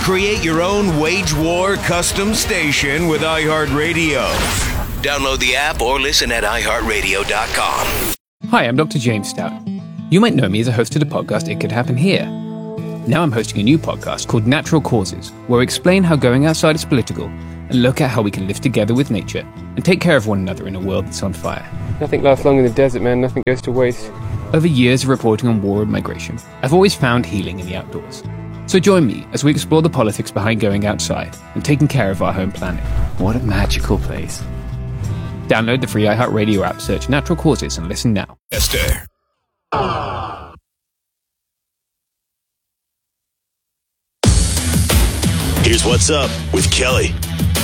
Create your own wage war custom station with iHeartRadio. Download the app or listen at iHeartRadio.com. Hi, I'm Dr. James Stout. You might know me as a host of the podcast It Could Happen Here. Now I'm hosting a new podcast called Natural Causes, where we explain how going outside is political and look at how we can live together with nature and take care of one another in a world that's on fire. Nothing lasts long in the desert, man. Nothing goes to waste. Over years of reporting on war and migration, I've always found healing in the outdoors. So join me as we explore the politics behind going outside and taking care of our home planet. What a magical place. Download the free iHeartRadio app, search Natural Causes, and listen now. Esther. Here's What's Up with Kelly.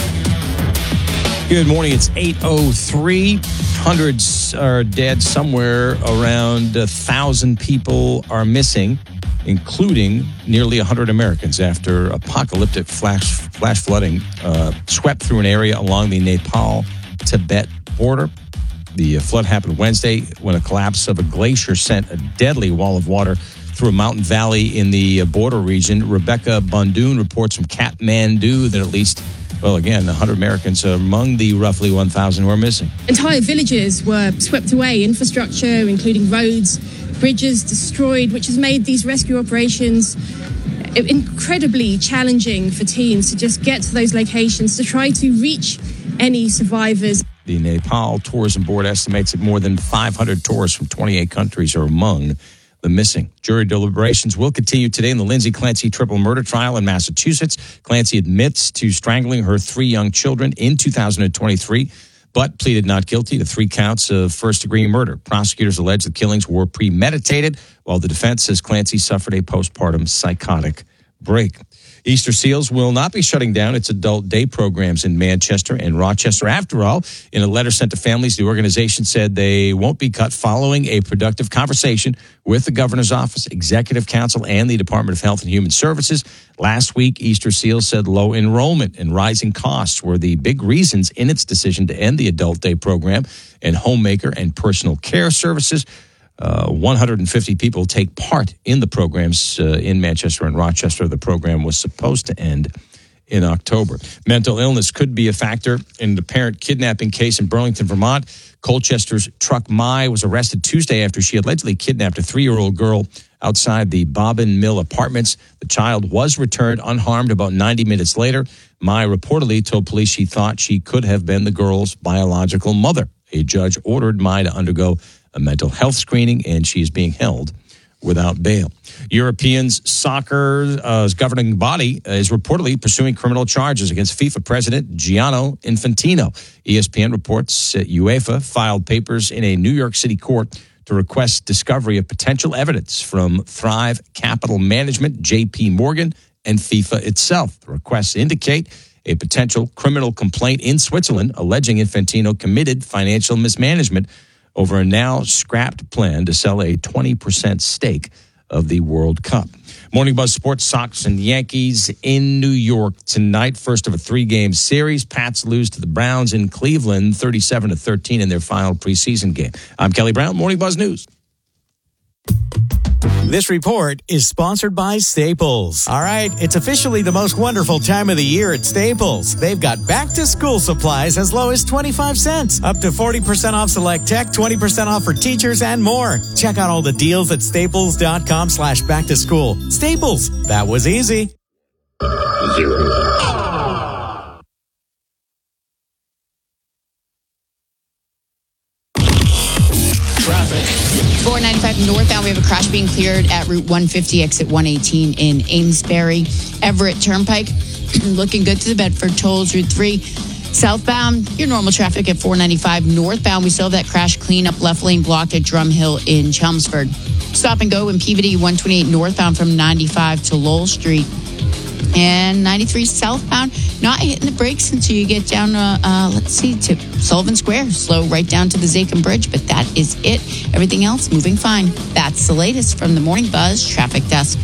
Good morning. It's 8:03. Hundreds are dead. Somewhere around 1,000 people are missing, including nearly 100 Americans after apocalyptic flash flooding swept through an area along the Nepal-Tibet border. The flood happened Wednesday when a collapse of a glacier sent a deadly wall of water through a mountain valley in the border region. Rebecca Bundoon reports from Kathmandu that at least, 100 Americans are among the roughly 1,000 who are missing. Entire villages were swept away, infrastructure, including roads, bridges destroyed, which has made these rescue operations incredibly challenging for teams to just get to those locations, to try to reach any survivors. The Nepal Tourism Board estimates that more than 500 tourists from 28 countries are among the missing. Jury deliberations will continue today in the Lindsay Clancy triple murder trial in Massachusetts. Clancy admits to strangling her 3 young children in 2023, but pleaded not guilty to 3 counts of first-degree murder. Prosecutors allege the killings were premeditated, while the defense says Clancy suffered a postpartum psychotic break. Easter Seals will not be shutting down its adult day programs in Manchester and Rochester. After all, in a letter sent to families, the organization said they won't be cut following a productive conversation with the governor's office, executive council, and the Department of Health and Human Services. Last week, Easter Seals said low enrollment and rising costs were the big reasons in its decision to end the adult day program, and homemaker and personal care services. 150 people take part in the programs in Manchester and Rochester. The program was supposed to end in October. Mental illness could be a factor in the parent kidnapping case in Burlington, Vermont. Colchester's Truck Mai was arrested Tuesday after she allegedly kidnapped a 3-year-old girl outside the Bobbin Mill Apartments. The child was returned unharmed about 90 minutes later. Mai reportedly told police she thought she could have been the girl's biological mother. A judge ordered Mai to undergo a mental health screening, and she is being held without bail. Europeans soccer's governing body is reportedly pursuing criminal charges against FIFA president Gianni Infantino. ESPN reports that UEFA filed papers in a New York City court to request discovery of potential evidence from Thrive Capital Management, JP Morgan, and FIFA itself. The requests indicate a potential criminal complaint in Switzerland alleging Infantino committed financial mismanagement over a now scrapped plan to sell a 20% stake of the World Cup. Morning Buzz Sports, Sox and Yankees in New York tonight. First of a 3-game series. Pats lose to the Browns in Cleveland, 37-13 in their final preseason game. I'm Kelly Brown, Morning Buzz News. This report is sponsored by Staples. All right, it's officially the most wonderful time of the year at Staples. They've got back-to-school supplies as low as 25 cents, up to 40% off select tech, 20% off for teachers, and more. Check out all the deals at staples.com/back-to-school. Staples, that was easy. 495 northbound, we have a crash being cleared at Route 150, exit 118 in Amesbury. Everett Turnpike, looking good to the Bedford tolls. Route 3 southbound, your normal traffic at 495 northbound. We still have that crash cleanup, left lane blocked at Drum Hill in Chelmsford. Stop and go in Peabody, 128 northbound from 95 to Lowell Street. And 93 southbound, not hitting the brakes until you get down to Sullivan Square. Slow right down to the Zachem Bridge, but that is it. Everything else moving fine. That's the latest from the Morning Buzz Traffic Desk.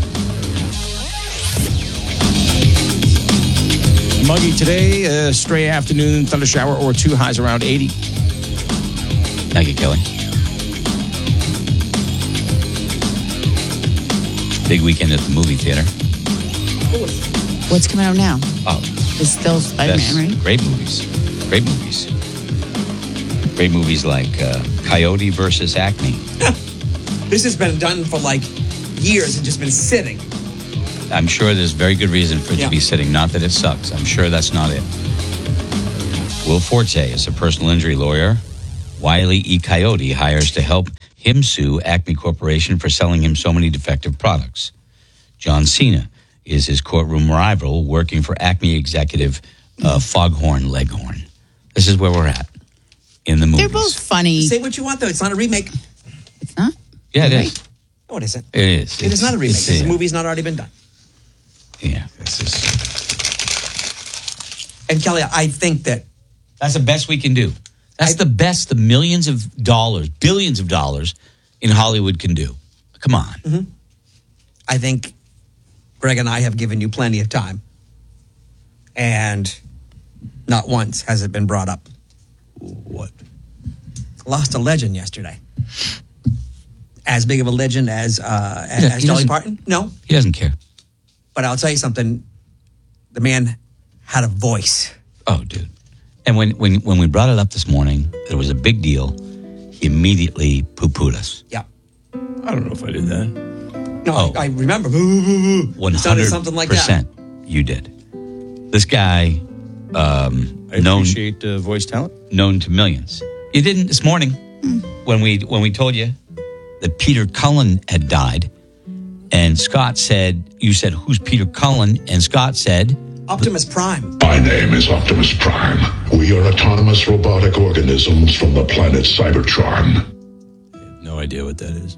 Muggy today, stray afternoon, thunder shower or 2, highs around 80. Thank you, Kelly. Big weekend at the movie theater. What's coming out now? Oh, It's still Spider-Man, right? great movies. Great movies. Great movies like Coyote versus Acme. This has been done for like years and just been sitting. I'm sure there's very good reason for it to be sitting. Not that it sucks. I'm sure that's not it. Will Forte is a personal injury lawyer. Wiley E. Coyote hires to help him sue Acme Corporation for selling him so many defective products. John Cena is his courtroom rival, working for Acme executive Foghorn Leghorn. This is where we're at in the movies. They're both funny. Say what you want, though. It's not a remake. It's not? Yeah, it is. No, it isn't. It is. It is not a remake. It's, This movie's not already been done. Yeah, this is. And Kelly, I think that That's the best we can do. That's the best the millions of dollars, billions of dollars in Hollywood can do. Come on. Mm-hmm. I think Greg and I have given you plenty of time. And not once has it been brought up. What? Lost a legend yesterday. As big of a legend as he Dolly doesn't- Parton? No. He doesn't care. But I'll tell you something. The man had a voice. Oh, dude. And when we brought it up this morning, it was a big deal. He immediately poo-pooed us. Yeah. I don't know if I did that. No, I remember. 100%. Sounded something like that. You did. This guy, I appreciate voice talent. known to millions. You didn't this morning when we told you that Peter Cullen had died, and Scott said, you said, who's Peter Cullen? And Scott said, Optimus Prime. My name is Optimus Prime. We are autonomous robotic organisms from the planet Cybertron. I have no idea what that is.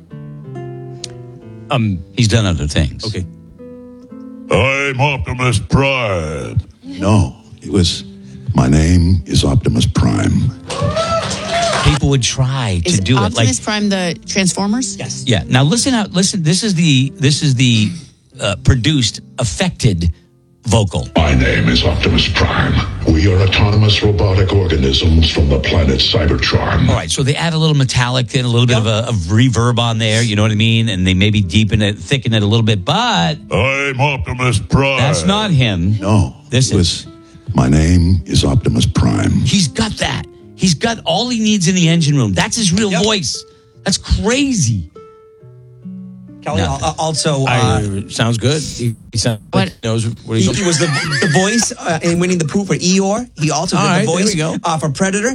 He's done other things. Okay. I'm Optimus Prime. No, it was, my name is Optimus Prime. People would try to Is do Optimus it like Prime the Transformers? Yes. yeah. Now listen out. Listen. This is the produced affected vocal. My name is Optimus Prime. We are autonomous robotic organisms from the planet Cybertron. All right, so they add a little metallic and a little bit of reverb on there, you know what I mean? And they maybe deepen it, thicken it a little bit, but I'm Optimus Prime. that's not him. No, This is. My name is Optimus Prime. He's got that. He's got all he needs in the engine room. That's his real voice. That's crazy. Kelly, also... sounds good. He sounds What? like he knows what he's He was the voice in Winning the Pooh for Eeyore. He also did the voice for Predator.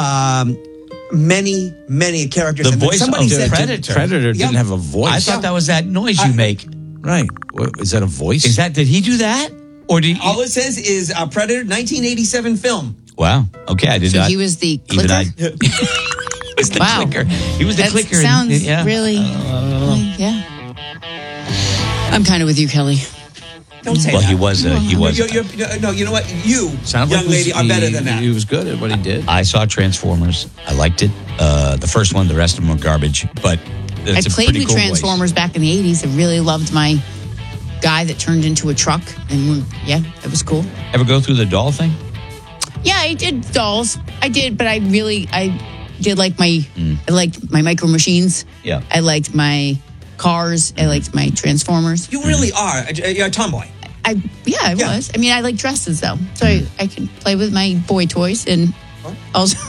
Many characters. The And then voice somebody of said Predator. Predator didn't have a voice. I thought that was that noise you make. Right. What, is that a voice? Did he do that? Or did All it says is Predator 1987 film. Wow. Okay, I did So not. he was the Even clicker? I. He was the Wow. clicker. He was the That clicker. sounds yeah. really... yeah. I'm kind of with you, Kelly. Don't say Well, that. he was. No, you know what? You, Sounded young like lady, are better than that. He was good at what he did. I saw Transformers. I liked it. The first one, the rest of them were garbage. But I it's a played pretty with cool Transformers back in the 80s. I really loved my guy that turned into a truck. And yeah, it was cool. voice. Ever go through the doll thing? Yeah, I did dolls. I did, but I did like I liked my micro machines. Yeah. I liked my cars. I liked my Transformers. You really are. You're a tomboy. I was. I mean, I like dresses though, so I can play with my boy toys and also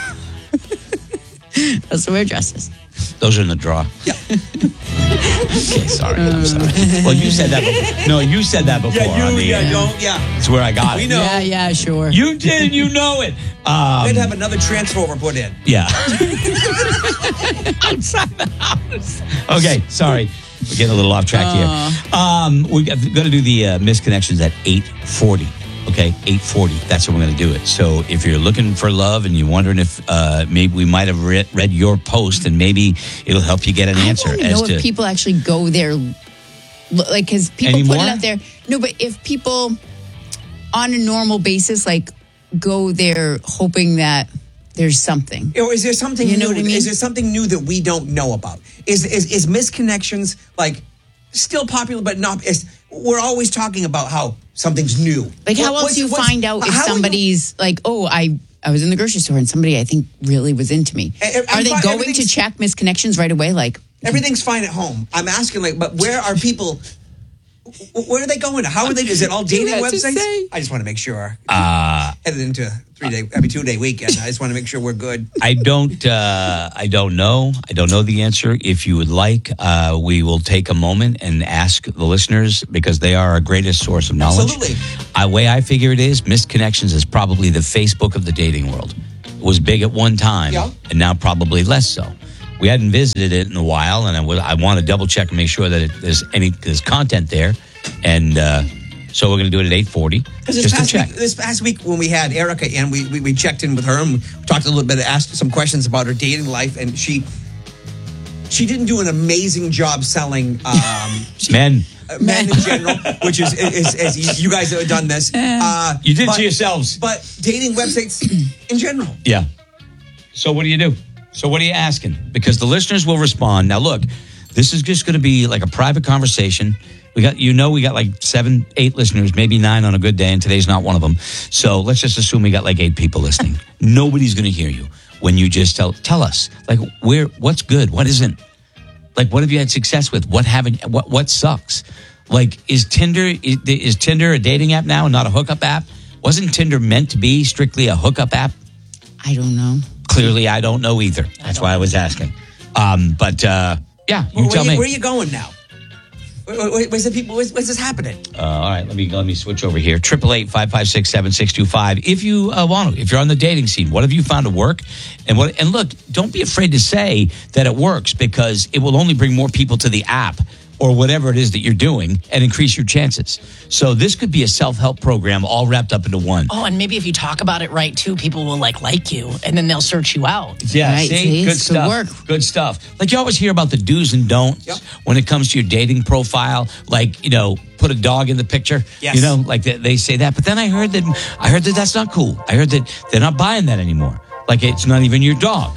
also wear dresses. Those are in the drawer. Yeah. Okay, sorry. I'm sorry. Well, you said that before. No, you said that before. It's where I got it. We know. Yeah, sure. You did. You know it. They'd have another Transformer put in. Yeah. Outside the house. Okay, sorry. We're getting a little off track here. We're going to do the misconnections at 8:40. Okay, 8:40. That's when we're going to do it. So if you're looking for love and you're wondering if maybe we might have read your post and maybe it'll help you get an answer. I don't know if people actually go there, like, because people put it out there. No, but if people on a normal basis, like, go there hoping that there's something. Or is there something You new? know what I mean? Is there something new that we don't know about? Is misconnections like still popular, but not? We're always talking about how something's new. Like, how else do you find out if somebody's like, oh, I was in the grocery store and somebody I think really was into me? Are they going to check misconnections right away? Like, everything's fine at home. I'm asking, like, but where are people? Where are they going? How are they? Is it all dating websites? I just want to make sure. Headed into every 2-day weekend. I just want to make sure we're good. I don't know. I don't know the answer. If you would like, we will take a moment and ask the listeners because they are our greatest source of knowledge. Absolutely. Way I figure it is, Missed Connections is probably the Facebook of the dating world. It was big at one time, and now probably less so. We hadn't visited it in a while, and I want to double check and make sure that there's content there. And so we're going to do it at 8:40 just to check. This past week when we had Erica in, we checked in with her and we talked a little bit, asked some questions about her dating life, and she didn't do an amazing job selling men in general, which is as you guys have done this. You did to yourselves. But dating websites in general. Yeah. So what do you do? So what are you asking? Because the listeners will respond. Now, look, this is just going to be like a private conversation. We got like 7, 8 listeners, maybe 9 on a good day, and today's not one of them. So let's just assume we got like 8 people listening. Nobody's going to hear you when you just tell us like what's good, what isn't. Like, what have you had success with? What sucks? Like, is Tinder a dating app now and not a hookup app? Wasn't Tinder meant to be strictly a hookup app? I don't know. Clearly, I don't know either. That's why I was asking. Yeah, you tell me. Where are you going now? Where's this happening? All right, let me switch over here. 888-556-7625. If you want to, if you're on the dating scene, what have you found to work? And look, don't be afraid to say that it works because it will only bring more people to the app or whatever it is that you're doing and increase your chances. So this could be a self-help program all wrapped up into one. Oh, and maybe if you talk about it right, too, people will like you, and then they'll search you out. Yeah, right, see? Good stuff. Good stuff. Like you always hear about the do's and don'ts when it comes to your dating profile. Like, put a dog in the picture. Yes. Like they say that. But then I heard that that's not cool. I heard that they're not buying that anymore. Like it's not even your dog.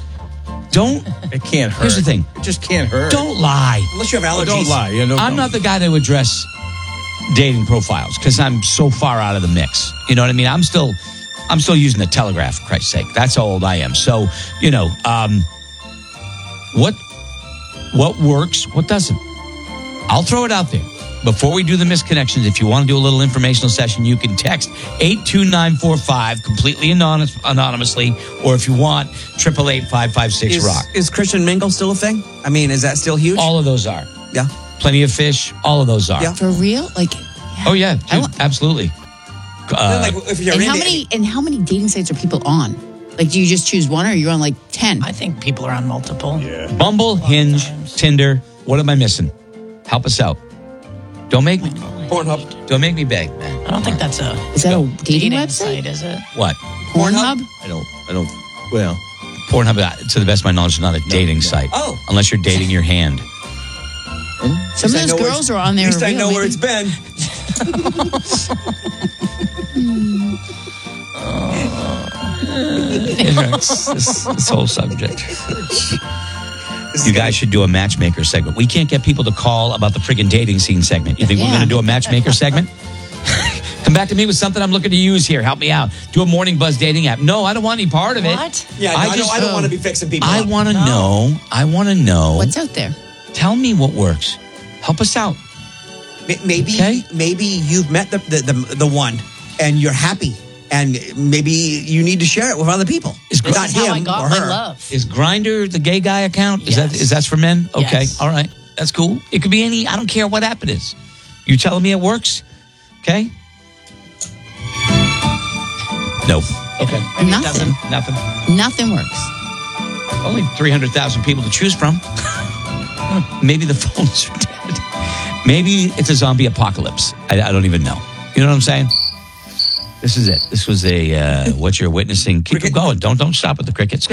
It can't hurt. Here's the thing. It just can't hurt. Don't lie. Unless you have allergies. Don't lie. I'm not the guy to address dating profiles because I'm so far out of the mix. You know what I mean? I'm still using the Telegraph, for Christ's sake. That's how old I am. So, what works, what doesn't? I'll throw it out there. Before we do the Missed Connections, if you want to do a little informational session, you can text 82945 completely anonymously, or if you want, 888-556-ROCK. Is Christian Mingle still a thing? I mean, is that still huge? All of those are. Yeah. Plenty of Fish. All of those are. Yeah. For real? Like, oh yeah, dude, absolutely. How many dating sites are people on? Like, do you just choose one, or you're on like 10? I think people are on multiple. Yeah. Bumble, Hinge, Tinder. What am I missing? Help us out. Don't make me. Pornhub. Don't make me beg, man. I don't think that's a. Is that a dating website? site? Is it? What? Pornhub? I don't. Well, Pornhub, to the best of my knowledge, is not a dating site. Oh. Unless you're dating your hand. Some of those girls are on there. At least I know where it's been. This whole subject. You guys should do a matchmaker segment. We can't get people to call about the friggin' dating scene segment. You think we're going to do a matchmaker segment? Come back to me with something I'm looking to use here. Help me out. Do a Morning Buzz dating app. No, I don't want any part of it. What? Yeah, no, I don't want to be fixing people I up. want to know. I want to know. What's out there? Tell me what works. Help us out. Maybe you've met the one and you're happy. And maybe you need to share it with other people. Not him or her. Is Grindr the gay guy account? Is that for men? Okay, yes. All right, that's cool. It could be any. I don't care what app it is. You telling me it works? Okay. No. Okay. Nothing works. Only 300,000 people to choose from. Maybe the phones are dead. Maybe it's a zombie apocalypse. I don't even know. You know what I'm saying? This is it. This was a what you're witnessing. Keep it going. Don't stop at the crickets.